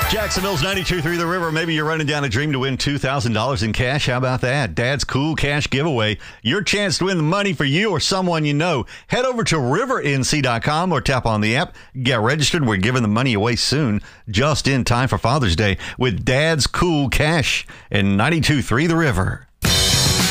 Jacksonville's 92.3 The River. Maybe you're running down a dream to win $2,000 in cash. How about that? Dad's Cool Cash Giveaway. Your chance to win the money for you or someone you know. Head over to rivernc.com or tap on the app. Get registered. We're giving the money away soon, just in time for Father's Day with Dad's Cool Cash and 92.3 The River.